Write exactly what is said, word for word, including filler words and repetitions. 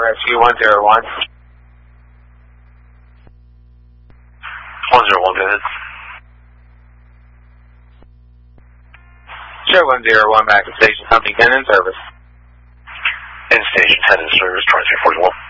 Rescue one zero one. one zero one, go ahead. Sure, one zero one back to station, something ten in service. In station ten in service, twenty-three forty-one.